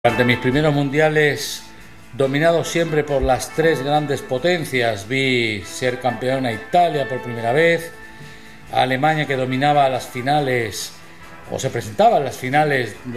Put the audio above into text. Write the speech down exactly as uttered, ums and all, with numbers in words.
Durante mis primeros mundiales, dominados siempre por las tres grandes potencias, vi ser campeón a Italia por primera vez, a Alemania, que dominaba las finales o se presentaba en las finales